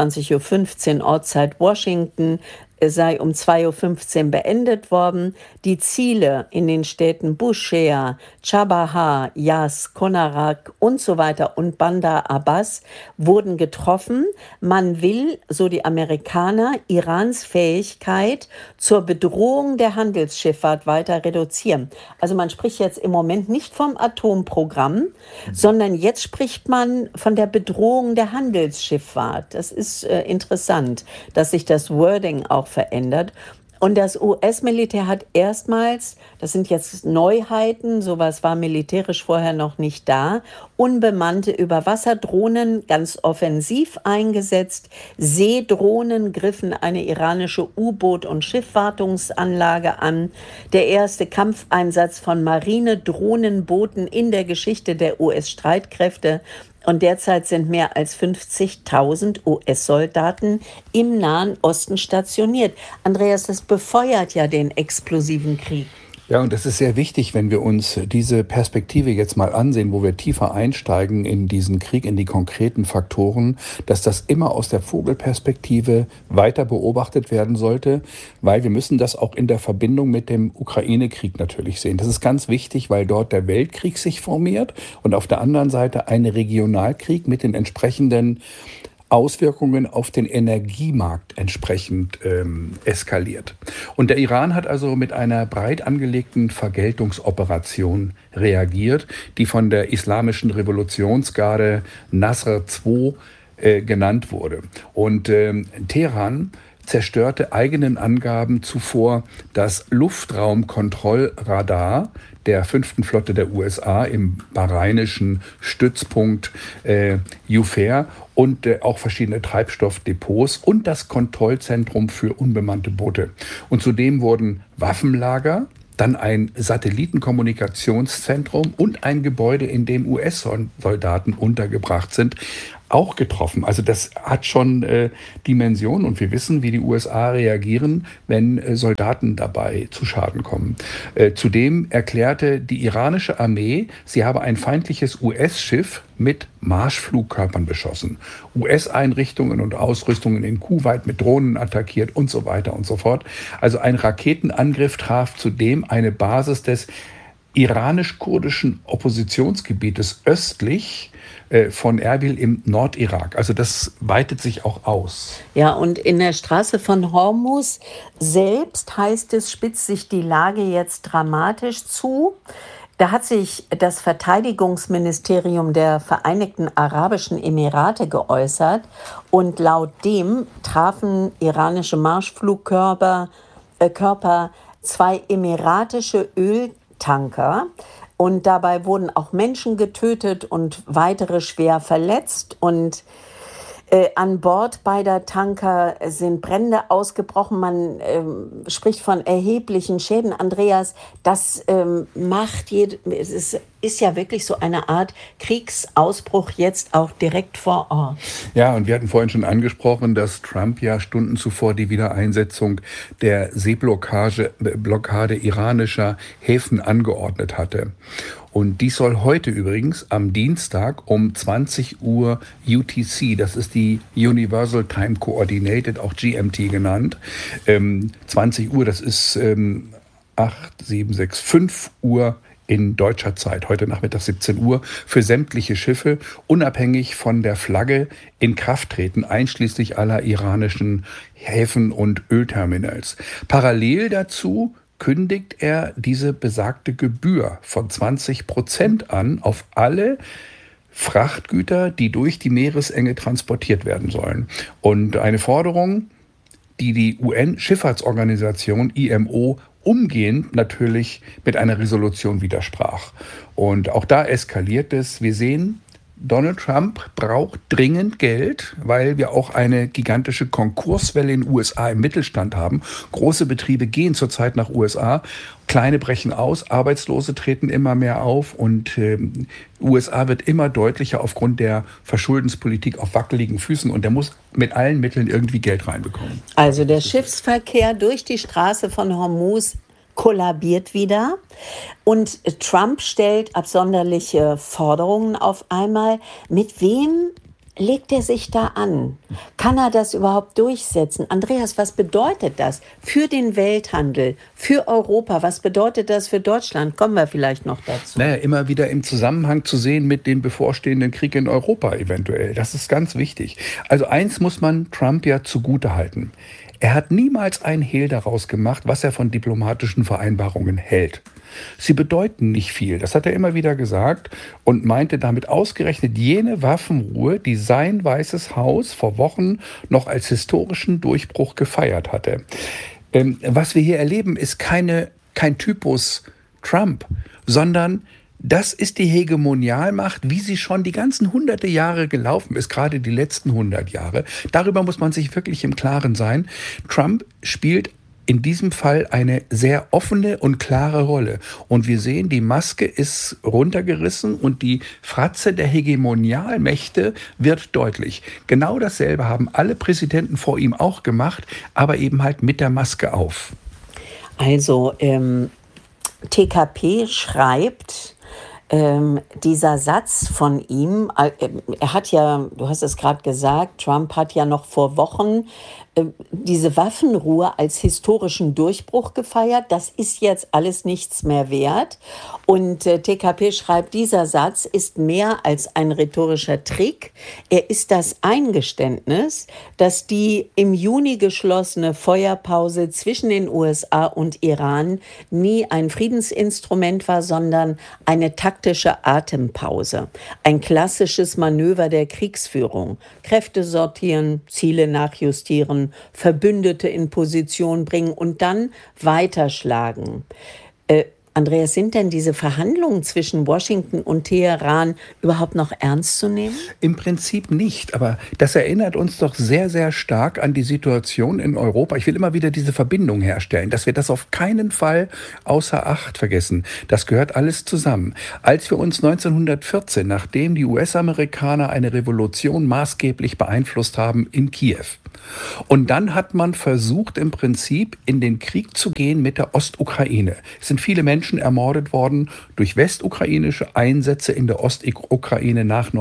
22:15 Uhr Ortszeit Washington sei um 2:15 Uhr beendet worden. Die Ziele in den Städten Bushehr, Chabahar, Yas, Konarak und so weiter und Bandar Abbas wurden getroffen. Man will, so die Amerikaner, Irans Fähigkeit zur Bedrohung der Handelsschifffahrt weiter reduzieren. Also man spricht jetzt im Moment nicht vom Atomprogramm, sondern jetzt spricht man von der Bedrohung der Handelsschifffahrt. Das ist interessant, dass sich das Wording auch verändert. Und das US-Militär hat erstmals, das sind jetzt Neuheiten, sowas war militärisch vorher noch nicht da, unbemannte Überwasserdrohnen ganz offensiv eingesetzt. Seedrohnen griffen eine iranische U-Boot- und Schiffwartungsanlage an. Der erste Kampfeinsatz von Marinedrohnenbooten in der Geschichte der US-Streitkräfte. Und derzeit sind mehr als 50.000 US-Soldaten im Nahen Osten stationiert. Andreas, das befeuert ja den explosiven Krieg. Ja, und das ist sehr wichtig, wenn wir uns diese Perspektive jetzt mal ansehen, wo wir tiefer einsteigen in diesen Krieg, in die konkreten Faktoren, dass das immer aus der Vogelperspektive weiter beobachtet werden sollte, weil wir müssen das auch in der Verbindung mit dem Ukraine-Krieg natürlich sehen. Das ist ganz wichtig, weil dort der Weltkrieg sich formiert und auf der anderen Seite ein Regionalkrieg mit den entsprechenden Auswirkungen auf den Energiemarkt entsprechend eskaliert. Und der Iran hat also mit einer breit angelegten Vergeltungsoperation reagiert, die von der islamischen Revolutionsgarde Nasr II genannt wurde. Und Teheran zerstörte eigenen Angaben zuvor das Luftraumkontrollradar der 5. Flotte der USA im bahrainischen Stützpunkt Jufair und auch verschiedene Treibstoffdepots und das Kontrollzentrum für unbemannte Boote. Und zudem wurden Waffenlager, dann ein Satellitenkommunikationszentrum und ein Gebäude, in dem US-Soldaten untergebracht sind, auch getroffen. Also das hat schon Dimensionen und wir wissen, wie die USA reagieren, wenn Soldaten dabei zu Schaden kommen. Zudem erklärte die iranische Armee, sie habe ein feindliches US-Schiff mit Marschflugkörpern beschossen, US-Einrichtungen und Ausrüstungen in Kuwait mit Drohnen attackiert und so weiter und so fort. Also ein Raketenangriff traf zudem eine Basis des iranisch-kurdischen Oppositionsgebietes östlich von Erbil im Nordirak. Also das weitet sich auch aus. Ja, und in der Straße von Hormuz selbst, heißt es, spitzt sich die Lage jetzt dramatisch zu. Da hat sich das Verteidigungsministerium der Vereinigten Arabischen Emirate geäußert und laut dem trafen iranische Marschflugkörper 2 emiratische Öltanker. Und dabei wurden auch Menschen getötet und weitere schwer verletzt. Und an Bord beider Tanker sind Brände ausgebrochen. Man spricht von erheblichen Schäden. Andreas, das es ist ja wirklich so eine Art Kriegsausbruch jetzt auch direkt vor Ort. Ja, und wir hatten vorhin schon angesprochen, dass Trump ja Stunden zuvor die Wiedereinsetzung der Seeblockade iranischer Häfen angeordnet hatte. Und dies soll heute übrigens am Dienstag um 20 Uhr UTC, das ist die Universal Time Coordinated, auch GMT genannt, 20 Uhr, das ist 5 Uhr in deutscher Zeit, heute Nachmittag 17 Uhr, für sämtliche Schiffe, unabhängig von der Flagge, in Kraft treten, einschließlich aller iranischen Häfen und Ölterminals. Parallel dazu kündigt er diese besagte Gebühr von 20% an auf alle Frachtgüter, die durch die Meeresenge transportiert werden sollen. Und eine Forderung, die die UN-Schifffahrtsorganisation IMO umgehend natürlich mit einer Resolution widersprach. Und auch da eskaliert es. Wir sehen, Donald Trump braucht dringend Geld, weil wir auch eine gigantische Konkurswelle in den USA im Mittelstand haben. Große Betriebe gehen zurzeit nach USA, kleine brechen aus, Arbeitslose treten immer mehr auf und USA wird immer deutlicher aufgrund der Verschuldenspolitik auf wackeligen Füßen und der muss mit allen Mitteln irgendwie Geld reinbekommen. Also der Schiffsverkehr durch die Straße von Hormuz kollabiert wieder und Trump stellt absonderliche Forderungen auf einmal. Mit wem legt er sich da an? Kann er das überhaupt durchsetzen? Andreas, was bedeutet das für den Welthandel, für Europa? Was bedeutet das für Deutschland? Kommen wir vielleicht noch dazu. Naja, immer wieder im Zusammenhang zu sehen mit dem bevorstehenden Krieg in Europa eventuell. Das ist ganz wichtig. Also eins muss man Trump ja zugutehalten. Er hat niemals ein Hehl daraus gemacht, was er von diplomatischen Vereinbarungen hält. Sie bedeuten nicht viel, das hat er immer wieder gesagt und meinte damit ausgerechnet jene Waffenruhe, die sein Weißes Haus vor Wochen noch als historischen Durchbruch gefeiert hatte. Was wir hier erleben, ist kein Typus Trump, sondern das ist die Hegemonialmacht, wie sie schon die ganzen hunderte Jahre gelaufen ist, gerade die letzten 100 Jahre. Darüber muss man sich wirklich im Klaren sein. Trump spielt in diesem Fall eine sehr offene und klare Rolle. Und wir sehen, die Maske ist runtergerissen und die Fratze der Hegemonialmächte wird deutlich. Genau dasselbe haben alle Präsidenten vor ihm auch gemacht, aber eben halt mit der Maske auf. Also TKP schreibt, dieser Satz von ihm, er hat ja, du hast es gerade gesagt, Trump hat ja noch vor Wochen diese Waffenruhe als historischen Durchbruch gefeiert. Das ist jetzt alles nichts mehr wert. Und TKP schreibt, dieser Satz ist mehr als ein rhetorischer Trick. Er ist das Eingeständnis, dass die im Juni geschlossene Feuerpause zwischen den USA und Iran nie ein Friedensinstrument war, sondern eine taktische Atempause. Ein klassisches Manöver der Kriegsführung. Kräfte sortieren, Ziele nachjustieren, Verbündete in Position bringen und dann weiterschlagen. Andreas, sind denn diese Verhandlungen zwischen Washington und Teheran überhaupt noch ernst zu nehmen? Im Prinzip nicht, aber das erinnert uns doch sehr, sehr stark an die Situation in Europa. Ich will immer wieder diese Verbindung herstellen, dass wir das auf keinen Fall außer Acht vergessen. Das gehört alles zusammen. Als wir uns 1914, nachdem die US-Amerikaner eine Revolution maßgeblich beeinflusst haben in Kiew, und dann hat man versucht, im Prinzip in den Krieg zu gehen mit der Ostukraine. Es sind viele Menschen ermordet worden durch westukrainische Einsätze in der Ostukraine nach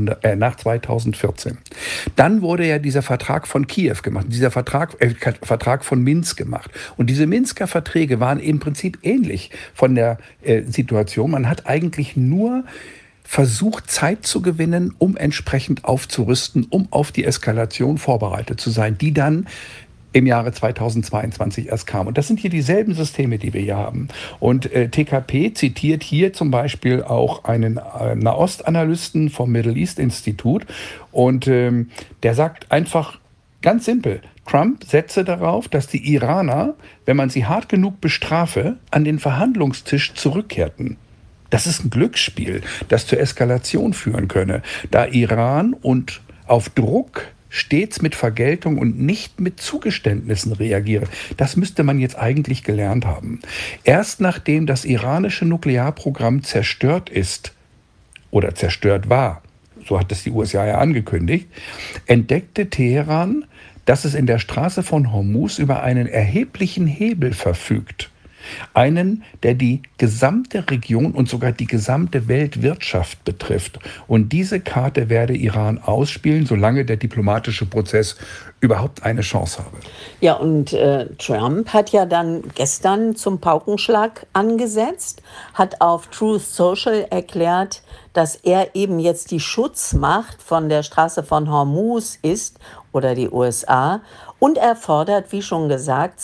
2014. Dann wurde ja dieser Vertrag von Kiew gemacht, dieser Vertrag von Minsk gemacht. Und diese Minsker Verträge waren im Prinzip ähnlich von der Situation. Man hat eigentlich nur versucht, Zeit zu gewinnen, um entsprechend aufzurüsten, um auf die Eskalation vorbereitet zu sein, die dann im Jahre 2022 erst kam. Und das sind hier dieselben Systeme, die wir hier haben. Und TKP zitiert hier zum Beispiel auch einen Nahostanalysten vom Middle East Institute. Und der sagt einfach ganz simpel, Trump setze darauf, dass die Iraner, wenn man sie hart genug bestrafe, an den Verhandlungstisch zurückkehrten. Das ist ein Glücksspiel, das zur Eskalation führen könne, da Iran und auf Druck stets mit Vergeltung und nicht mit Zugeständnissen reagiere. Das müsste man jetzt eigentlich gelernt haben. Erst nachdem das iranische Nuklearprogramm zerstört ist oder zerstört war, so hat es die USA ja angekündigt, entdeckte Teheran, dass es in der Straße von Hormuz über einen erheblichen Hebel verfügt. Einen, der die gesamte Region und sogar die gesamte Weltwirtschaft betrifft. Und diese Karte werde Iran ausspielen, solange der diplomatische Prozess überhaupt eine Chance habe. Ja, und Trump hat ja dann gestern zum Paukenschlag angesetzt, hat auf Truth Social erklärt, dass er eben jetzt die Schutzmacht von der Straße von Hormuz ist oder die USA. Und er fordert, wie schon gesagt,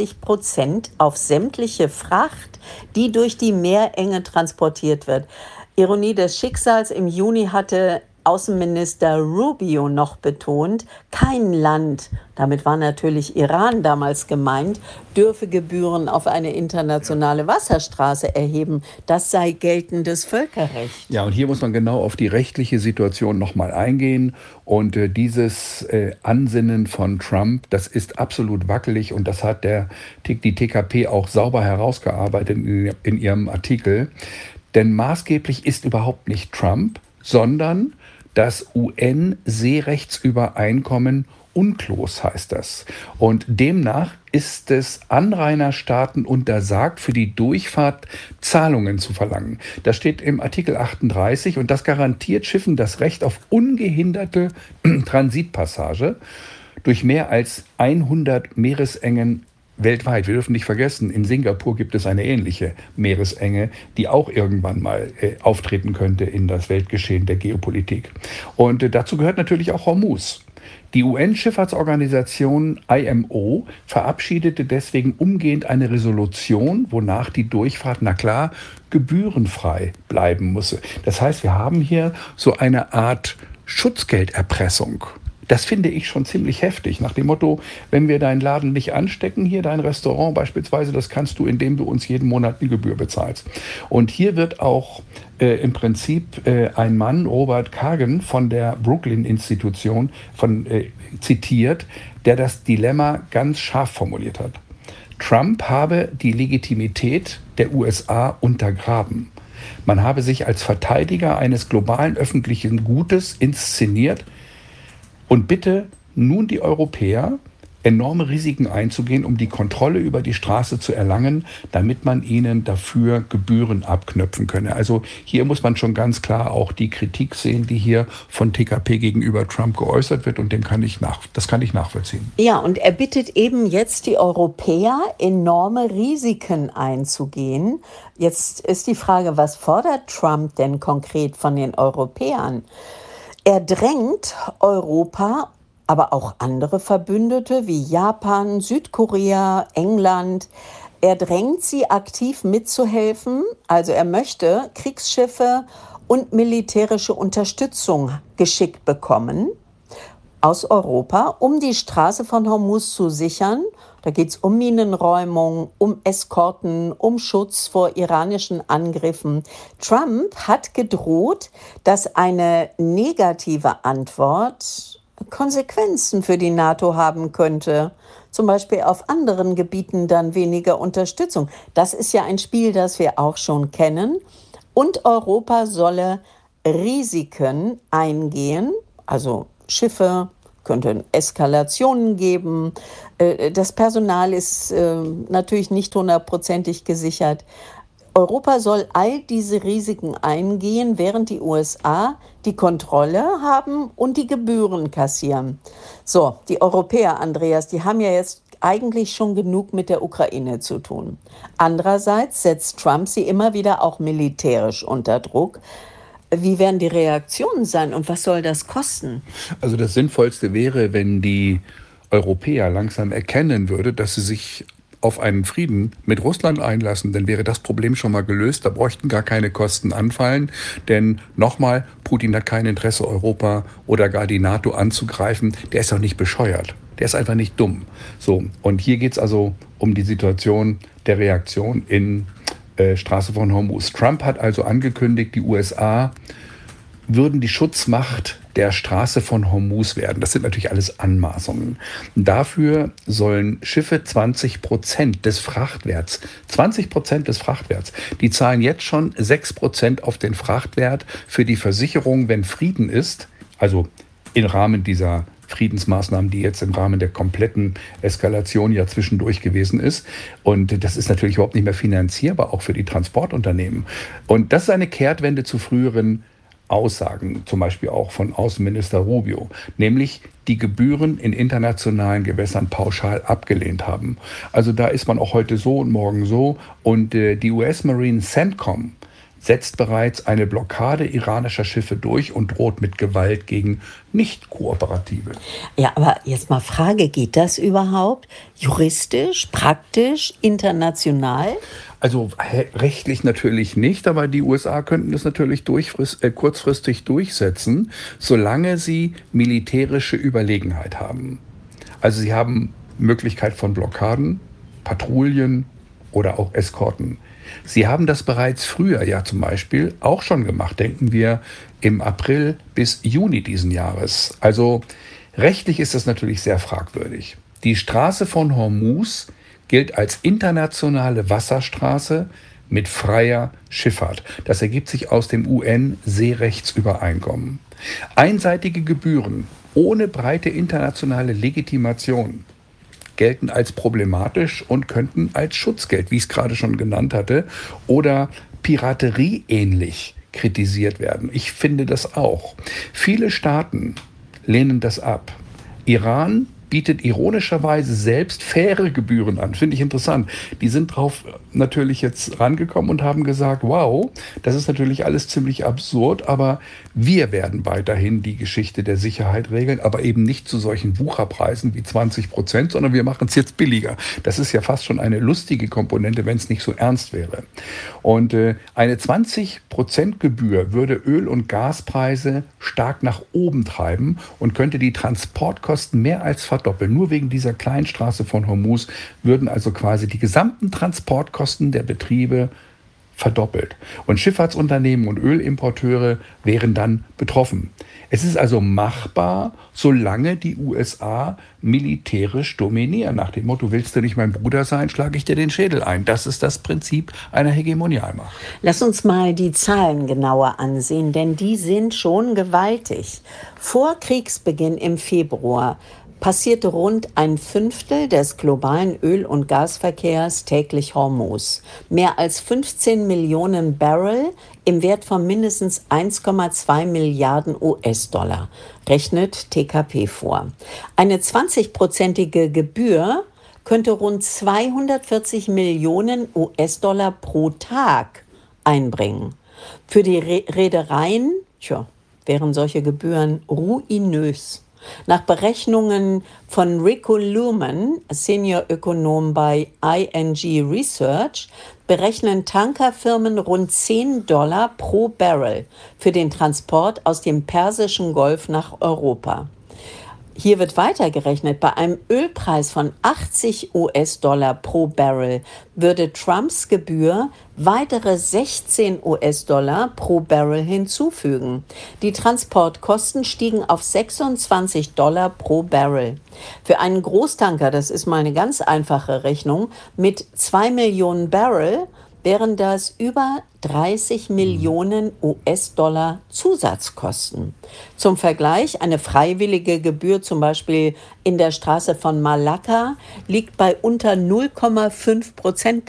20% auf sämtliche Fracht, die durch die Meerenge transportiert wird. Ironie des Schicksals, im Juni hatte Außenminister Rubio noch betont, kein Land, damit war natürlich Iran damals gemeint, dürfe Gebühren auf eine internationale Wasserstraße erheben. Das sei geltendes Völkerrecht. Ja, und hier muss man genau auf die rechtliche Situation nochmal eingehen. Und dieses Ansinnen von Trump, das ist absolut wackelig und das hat die TKP auch sauber herausgearbeitet in ihrem Artikel. Denn maßgeblich ist überhaupt nicht Trump, sondern das UN-Seerechtsübereinkommen UNCLOS heißt das. Und demnach ist es Anrainerstaaten untersagt, für die Durchfahrt Zahlungen zu verlangen. Das steht im Artikel 38 und das garantiert Schiffen das Recht auf ungehinderte Transitpassage durch mehr als 100 Meeresengen weltweit. Wir dürfen nicht vergessen, in Singapur gibt es eine ähnliche Meeresenge, die auch irgendwann mal auftreten könnte in das Weltgeschehen der Geopolitik. Und dazu gehört natürlich auch Hormuz. Die UN-Schifffahrtsorganisation IMO verabschiedete deswegen umgehend eine Resolution, wonach die Durchfahrt, na klar, gebührenfrei bleiben müsse. Das heißt, wir haben hier so eine Art Schutzgelderpressung. Das finde ich schon ziemlich heftig. Nach dem Motto, wenn wir deinen Laden nicht anstecken, hier dein Restaurant beispielsweise, das kannst du, indem du uns jeden Monat eine Gebühr bezahlst. Und hier wird auch im Prinzip ein Mann, Robert Kagan von der Brooklyn-Institution zitiert, der das Dilemma ganz scharf formuliert hat. Trump habe die Legitimität der USA untergraben. Man habe sich als Verteidiger eines globalen öffentlichen Gutes inszeniert, und bitte nun die Europäer, enorme Risiken einzugehen, um die Kontrolle über die Straße zu erlangen, damit man ihnen dafür Gebühren abknöpfen könne. Also hier muss man schon ganz klar auch die Kritik sehen, die hier von TKP gegenüber Trump geäußert wird und das kann ich nachvollziehen. Ja, und er bittet eben jetzt die Europäer, enorme Risiken einzugehen. Jetzt ist die Frage, was fordert Trump denn konkret von den Europäern? Er drängt Europa, aber auch andere Verbündete wie Japan, Südkorea, England, er drängt sie aktiv mitzuhelfen. Also er möchte Kriegsschiffe und militärische Unterstützung geschickt bekommen aus Europa, um die Straße von Hormuz zu sichern. Da geht es um Minenräumung, um Eskorten, um Schutz vor iranischen Angriffen. Trump hat gedroht, dass eine negative Antwort Konsequenzen für die NATO haben könnte. Zum Beispiel auf anderen Gebieten dann weniger Unterstützung. Das ist ja ein Spiel, das wir auch schon kennen. Und Europa solle Risiken eingehen, also Schiffe, könnte Eskalationen geben. Das Personal ist natürlich nicht 100%ig gesichert. Europa soll all diese Risiken eingehen, während die USA die Kontrolle haben und die Gebühren kassieren. So, die Europäer, Andreas, die haben ja jetzt eigentlich schon genug mit der Ukraine zu tun. Andererseits setzt Trump sie immer wieder auch militärisch unter Druck. Wie werden die Reaktionen sein und was soll das kosten? Also das Sinnvollste wäre, wenn die Europäer langsam erkennen würde, dass sie sich auf einen Frieden mit Russland einlassen, dann wäre das Problem schon mal gelöst. Da bräuchten gar keine Kosten anfallen. Denn nochmal, Putin hat kein Interesse, Europa oder gar die NATO anzugreifen. Der ist doch nicht bescheuert. Der ist einfach nicht dumm. So, und hier geht es also um die Situation der Reaktion in Straße von Hormuz. Trump hat also angekündigt, die USA würden die Schutzmacht der Straße von Hormuz werden. Das sind natürlich alles Anmaßungen. Dafür sollen Schiffe 20% des Frachtwerts, die zahlen jetzt schon 6% auf den Frachtwert für die Versicherung, wenn Frieden ist, also im Rahmen dieser Friedensmaßnahmen, die jetzt im Rahmen der kompletten Eskalation ja zwischendurch gewesen ist. Und das ist natürlich überhaupt nicht mehr finanzierbar, auch für die Transportunternehmen. Und das ist eine Kehrtwende zu früheren Aussagen, zum Beispiel auch von Außenminister Rubio, nämlich die Gebühren in internationalen Gewässern pauschal abgelehnt haben. Also da ist man auch heute so und morgen so. Und die US Marine CENTCOM setzt bereits eine Blockade iranischer Schiffe durch und droht mit Gewalt gegen Nicht-Kooperative. Ja, aber jetzt mal Frage, geht das überhaupt? Juristisch, praktisch, international? Also rechtlich natürlich nicht, aber die USA könnten das natürlich kurzfristig durchsetzen, solange sie militärische Überlegenheit haben. Also sie haben Möglichkeit von Blockaden, Patrouillen oder auch Eskorten. Sie haben das bereits früher ja zum Beispiel auch schon gemacht. Denken wir im April bis Juni diesen Jahres. Also rechtlich ist das natürlich sehr fragwürdig. Die Straße von Hormuz gilt als internationale Wasserstraße mit freier Schifffahrt. Das ergibt sich aus dem UN-Seerechtsübereinkommen. Einseitige Gebühren ohne breite internationale Legitimation gelten als problematisch und könnten als Schutzgeld, wie ich es gerade schon genannt hatte, oder Piraterie ähnlich kritisiert werden. Ich finde das auch. Viele Staaten lehnen das ab. Iran bietet ironischerweise selbst faire Gebühren an. Finde ich interessant. Die sind drauf natürlich jetzt rangekommen und haben gesagt, wow, das ist natürlich alles ziemlich absurd, aber wir werden weiterhin die Geschichte der Sicherheit regeln, aber eben nicht zu solchen Wucherpreisen wie 20%, sondern wir machen es jetzt billiger. Das ist ja fast schon eine lustige Komponente, wenn es nicht so ernst wäre. Und eine 20% Gebühr würde Öl- und Gaspreise stark nach oben treiben und könnte die Transportkosten mehr als verdoppeln. Nur wegen dieser kleinen Straße von Hormuz würden also quasi die gesamten Transportkosten der Betriebe verdoppelt. Und Schifffahrtsunternehmen und Ölimporteure wären dann betroffen. Es ist also machbar, solange die USA militärisch dominieren. Nach dem Motto, willst du nicht mein Bruder sein, schlage ich dir den Schädel ein. Das ist das Prinzip einer Hegemonialmacht. Lass uns mal die Zahlen genauer ansehen, denn die sind schon gewaltig. Vor Kriegsbeginn im Februar passierte rund ein Fünftel des globalen Öl- und Gasverkehrs täglich Hormuz. Mehr als 15 Millionen Barrel im Wert von mindestens 1,2 Milliarden US-Dollar, rechnet TKP vor. Eine 20-prozentige Gebühr könnte rund 240 Millionen US-Dollar pro Tag einbringen. Für die Reedereien wären solche Gebühren ruinös. Nach Berechnungen von Rico Luhmann, Seniorökonom bei ING Research, berechnen Tankerfirmen rund $10 pro Barrel für den Transport aus dem Persischen Golf nach Europa. Hier wird weitergerechnet, bei einem Ölpreis von 80 US-Dollar pro Barrel würde Trumps Gebühr weitere 16 US-Dollar pro Barrel hinzufügen. Die Transportkosten stiegen auf 26 Dollar pro Barrel. Für einen Großtanker, das ist mal eine ganz einfache Rechnung, mit 2 Millionen Barrel wären das über 30 Millionen US-Dollar Zusatzkosten. Zum Vergleich, eine freiwillige Gebühr zum Beispiel in der Straße von Malakka liegt bei unter 0,5%